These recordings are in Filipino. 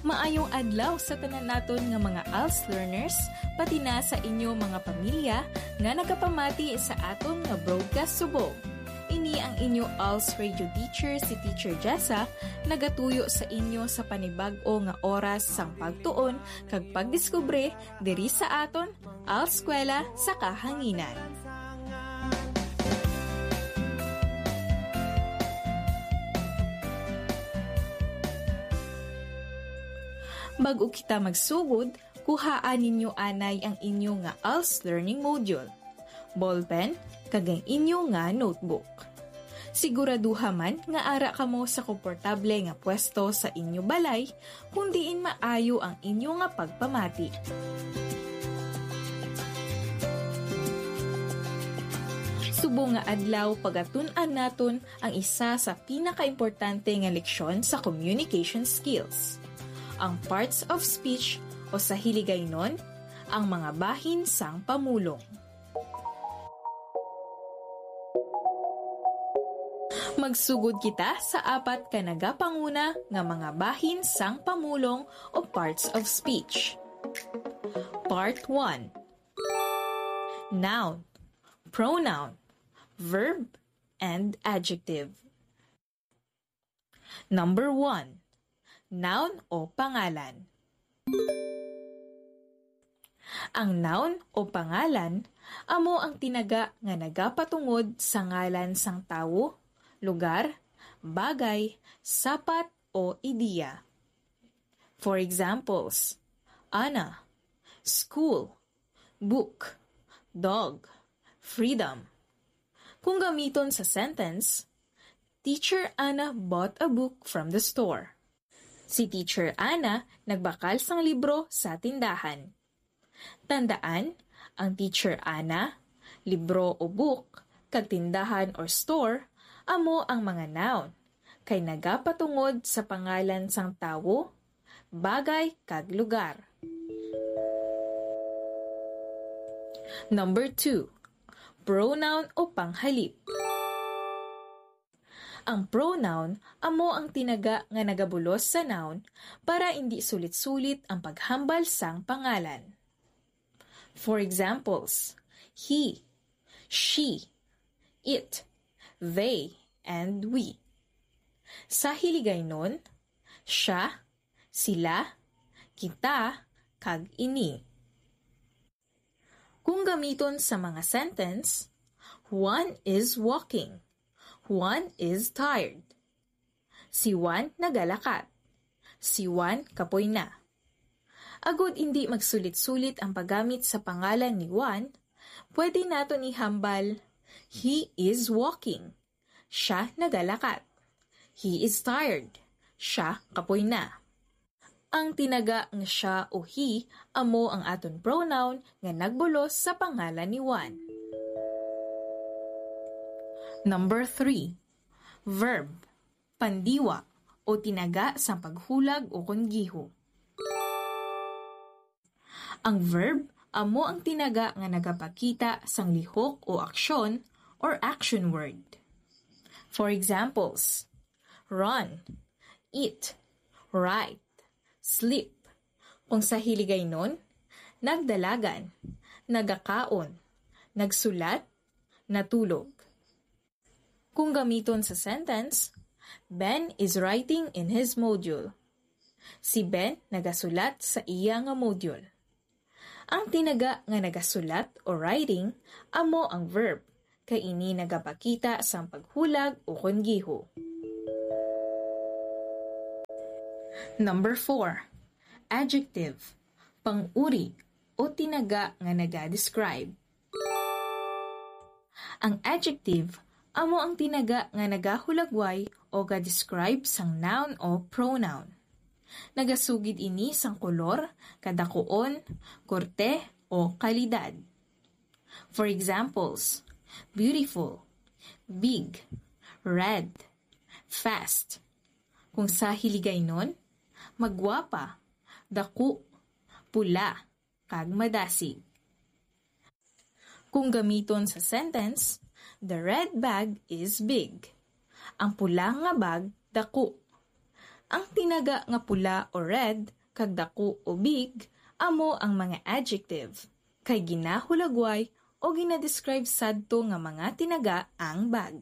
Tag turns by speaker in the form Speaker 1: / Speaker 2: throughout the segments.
Speaker 1: Maayong adlaw sa tanan naton nga mga ALS learners, pati na sa inyo mga pamilya nga nagapamati sa aton nga broadcast subong. Ini ang inyo ALS radio teacher, si Teacher Jessa, nagatuyo sa inyo sa panibag-o nga oras sang pagtuon kag pagdiskubre diri sa aton ALS Eskwela sa Kahanginan. Bago kita magsugod, kuhaan ninyo anay ang inyo nga ALS learning module, ballpen, kag ang inyo nga notebook. Siguraduha man nga ara kamo sa komportable nga pwesto sa inyo balay, kundi maayo ang inyo nga pagpamati. Subong nga adlaw pagatun-an naton ang isa sa pinakaimportante nga leksyon sa communication skills. Ang parts of speech o sa hiligaynon, ang mga bahin sang pamulong. Magsugod kita sa apat ka nagapanguna nga mga bahin sang pamulong o parts of speech. Part 1. Noun, pronoun, verb, and adjective. Number 1. Noun o pangalan. Ang noun o pangalan amo ang tinaga nga nagapatungod sa ngalan sang tawo, lugar, bagay, sapat o ideya. For examples, Anna, school, book, dog, freedom. Kung gamiton sa sentence, Teacher Anna bought a book from the store. Si Teacher Anna nagbakal sang libro sa tindahan. Tandaan, ang Teacher Anna, libro o book, kag tindahan or store, amo ang mga noun, kay nagapatungod sa pangalan sang tawo, bagay kag lugar. Number 2. Pronoun o panghalip. Ang pronoun amo ang tinaga nga nagabulos sa noun para hindi sulit-sulit ang paghambal sang pangalan. For examples, he, she, it, they, and we. Sa hiligaynon, siya, sila, kita, kag ini. Kung gamiton sa mga sentence, Juan is walking. Juan is tired. Si Juan nagalakat. Si Juan kapoy na. Agud hindi magsulit-sulit ang paggamit sa pangalan ni Juan, pwede naton ihambal, he is walking. Siya nagalakat. He is tired. Siya kapoy na. Ang tinaga nga siya o he amo ang aton pronoun nga nagbulos sa pangalan ni Juan. Number 3. Verb, pandiwa o tinaga sa paghulag o konggiho. Ang verb amo ang tinaga nga nagapakita sang lihok o aksyon or action word. For examples, run, eat, write, sleep. Kung sa hiligaynon, nagdalagan, nagakaon, nagsulat, natulog. Kung gamiton sa sentence, Ben is writing in his module. Si Ben nagasulat sa iya nga module. Ang tinaga nga nagasulat o writing amo ang verb, kay ini nagapakita sang paghulag o konggiho. Number 4. Adjective, pang-uri o tinaga nga naga-describe. Ang adjective amo ang tinaga nga nagahulagway o ga-describe sang noun o pronoun. Nagasugid ini sang kolor, kadakuon, korte o kalidad. For examples, beautiful, big, red, fast. Kung sa hiligaynon, magwapa, daku, pula, kag madasig. Kung gamiton sa sentence, the red bag is big. Ang pula nga bag, dako. Ang tinaga nga pula o red, kag dako o big, amo ang mga adjective. Kay ginahulagway o ginadescribe sadto nga mga tinaga ang bag.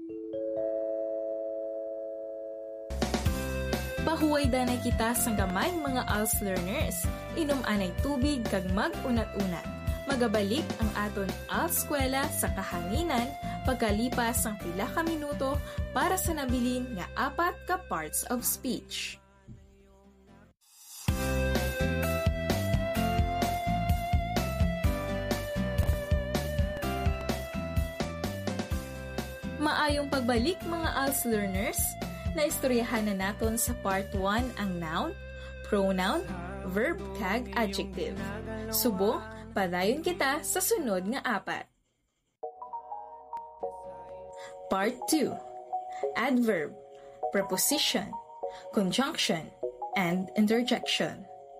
Speaker 1: Pahuway danay kita sa gamay mga ALS learners. Inom anay tubig kag mag-unat-unat. Magabalik ang aton ALS eskwela sa kahanginan pagkalipas ng pila ka minuto para sa nabilin nga 4 ka parts of speech. Maayong pagbalik mga ALS learners. Naistoryahan na naton sa part 1 ang noun, pronoun, verb kag adjective. Subo, padayon kita sa sunod nga 4. Part 2. Adverb, preposition, conjunction, and interjection.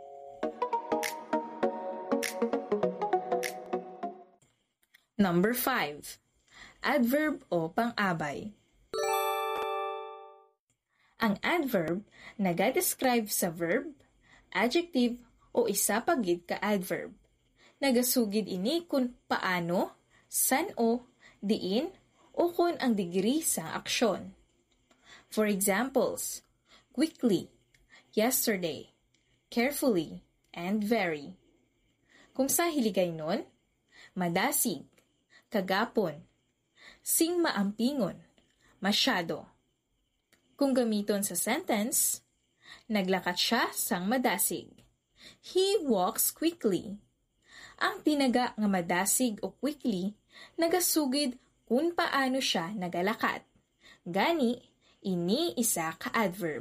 Speaker 1: Number 5. Adverb o pang-abay. Ang adverb nagadescribe sa verb, adjective o isa pa gid ka adverb. Nagasugid ini kung paano, san-o, diin, o kung ang degree sa aksyon. For examples, quickly, yesterday, carefully, and very. Kung sa hiligay nun, madasig, kagapon, sing maampingon, masyado. Kung gamiton sa sentence, naglakat siya sang madasig. He walks quickly. Ang tinaga nga madasig o quickly, nagasugid kung paano siya nagalakat. Gani, ini isa ka adverb.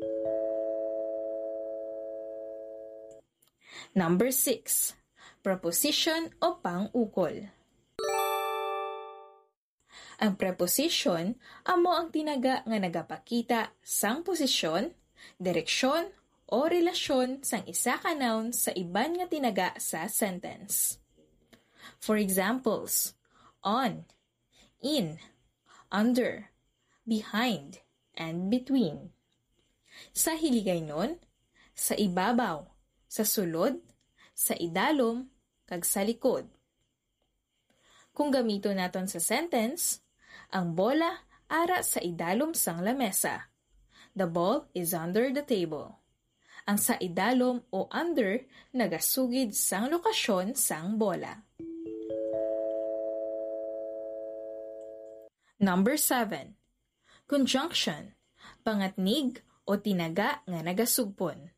Speaker 1: Number 6. Preposition o pang-ukol. Ang preposition amo ang tinaga nga nagapakita sang posisyon, direksyon o relasyon sang isa ka noun sa iban nga tinaga sa sentence. For examples, on, in, under, behind, and between. Sa hiligay nun, sa ibabaw, sa sulod, sa idalom, kag sa likod. Kung gamito naton sa sentence, ang bola ara sa idalom sang lamesa. The ball is under the table. Ang sa idalom o under nagasugid sang lokasyon sang bola. Number 7. Conjunction, pangatnig o tinaga nga nagasugpon.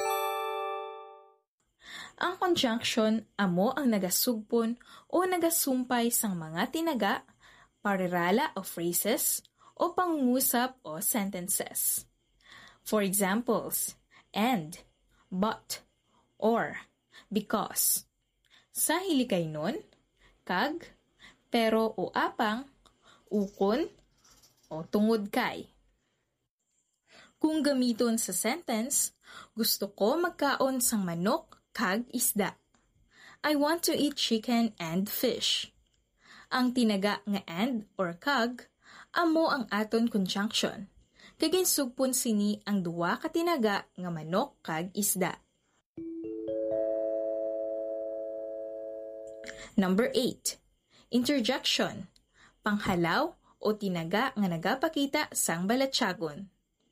Speaker 1: Ang conjunction amo ang nagasugpon o nagasumpay sang mga tinaga, parirala o phrases, o pangungusap o sentences. For examples, and, but, or, because. Sa hiligay nun, kag, pero o apang, ukon, o tungod kay. Kung gamiton sa sentence, gusto ko magkaon sang manok kag isda. I want to eat chicken and fish. Ang tinaga nga and or kag, amo ang aton conjunction. Kaginsugpon sini ang duwa ka tinaga nga manok kag isda. Number 8. Interjection, panghalaw o tinaga nga nagapakita sang balatsagon.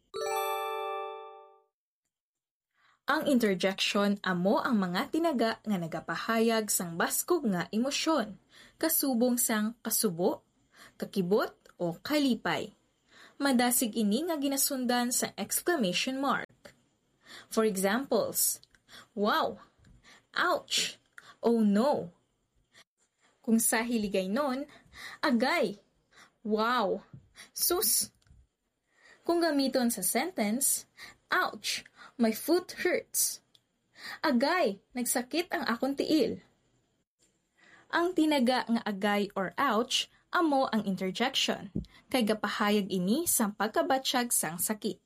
Speaker 1: Ang interjection amo ang mga tinaga nga nagapahayag sang baskog nga emosyon, kasubong sang kasubo, kakibot o kalipay. Madasig ini nga ginasundan sa exclamation mark. For examples, wow, ouch, oh no. Kung sa hiligay nun, agay, wow, sus. Kung gamiton sa sentence, ouch, my foot hurts. Agay, nagsakit ang akong tiil. Ang tinaga nga agay or ouch amo ang interjection, kay gapahayag ini sang pagkabatsyag sang sakit.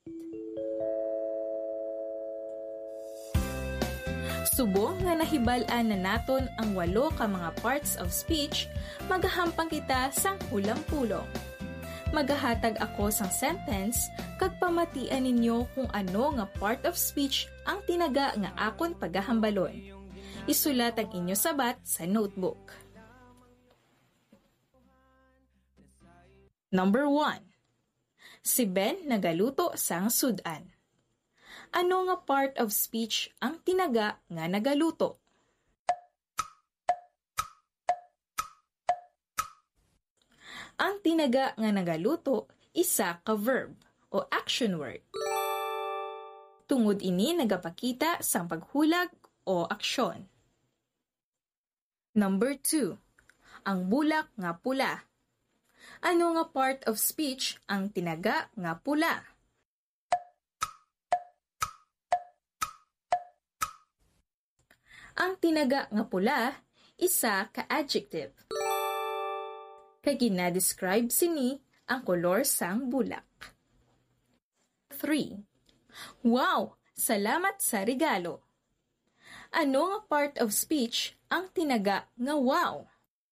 Speaker 1: Subo nga nahibal-an na naton ang 8 ka mga parts of speech, magahampang kita sang hulang pulong. Magahatag ako sang sentence kag pamatian ninyo kung ano nga part of speech ang tinaga nga akon pagahambalon. Isulat ang inyo sabat sa notebook. Number 1. Si Ben nagaluto sang sudan. Ano nga part of speech ang tinaga nga nagaluto? Ang tinaga nga nagaluto, isa ka verb o action word. Tungod ini nagapakita sang paghulag o aksyon. Number 2. Ang bulak nga pula. Ano nga part of speech ang tinaga nga pula? Ang tinaga nga pula, isa ka adjective. Kay ginadescribe sini ang kolor sang bulak. 3. Wow! Salamat sa regalo. Ano nga part of speech ang tinaga nga wow?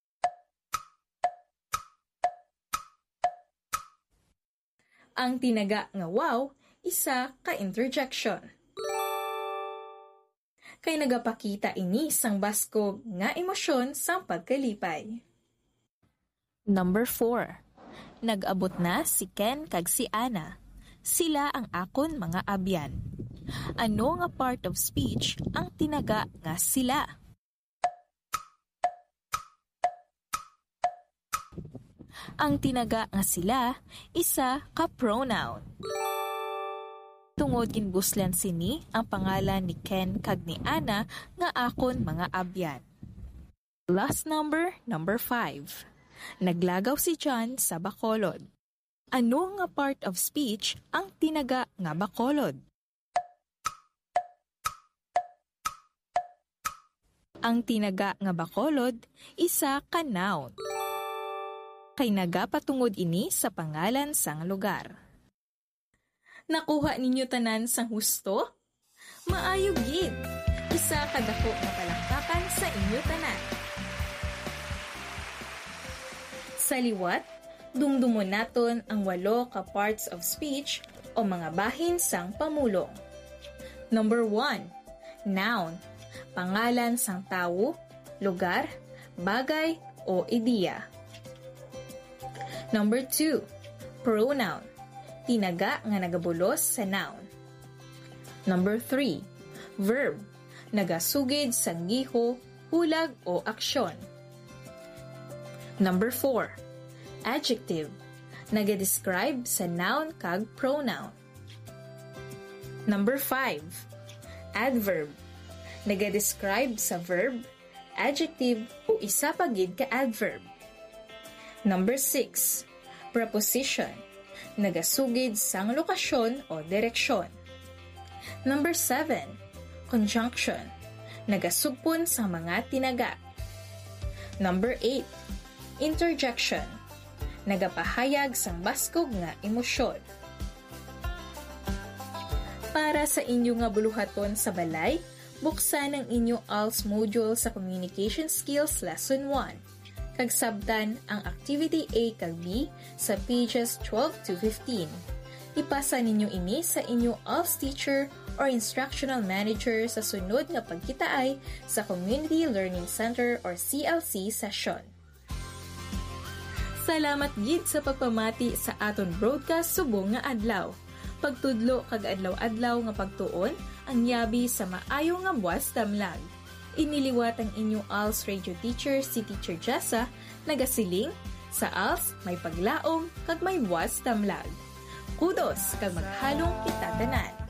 Speaker 1: Ang tinaga nga wow, isa ka interjection. Kay nagapakita ini sang baskog nga emosyon sang pagkalipay. Number 4. Nag-abot na si Ken kag si Ana. Sila ang akon mga abyan. Ano nga part of speech ang tinaga nga sila? Ang tinaga nga sila, isa ka pronoun. Tungod ginbuslan sini ang pangalan ni Ken kag ni Ana nga akon mga abyan. Last number 5. Naglagaw si John sa Bacolod. Ano nga part of speech ang tinaga nga Bacolod? Ang tinaga nga Bacolod, isa ka noun. Kay nagapatungod ini sa pangalan sang lugar. Nakuha ninyo tanan sang husto? Maayo gid. Isa ka dako nga palakpakan sa inyo tanan. Sa liwat, dumdumon naton ang 8 ka parts of speech o mga bahin sang pamulong. Number 1. Noun. Pangalan sang tawo, lugar, bagay o ideya. Number 2. Pronoun. Tinaga nga nagabulos sa noun. Number 3. Verb. Nagasugid sa giho, hulag o aksyon. Number 4. Adjective. Nagadescribe sa noun kag pronoun. Number 5. Adverb. Nagadescribe sa verb, adjective o isa pa gid ka adverb. Number 6. Preposition. Nagasugid sang lokasyon o direksyon. Number 7. Conjunction. Nagasugpon sa mga tinaga. Number 8. Interjection. Nagapahayag sang baskog nga emosyon. Para sa inyo nga buluhaton sa balay, buksan ang inyong ALS module sa Communication Skills Lesson 1. Kag sabtan ang Activity A kag B sa pages 12 to 15. Ipasa ninyo ini sa inyong ALS teacher or instructional manager sa sunod nga pagkitaay sa Community Learning Center or CLC session. Salamat gid sa pagpamati sa aton broadcast subong nga adlaw. Pagtudlo kag adlaw-adlaw nga pagtuon ang yabi sa maayo nga buwas damlag. Iniliwat ang inyong ALS radio teacher si Teacher Jessa, nagasiling sa ALS may paglaom kag may buwas damlag. Kudos kag maghalong kita tanan.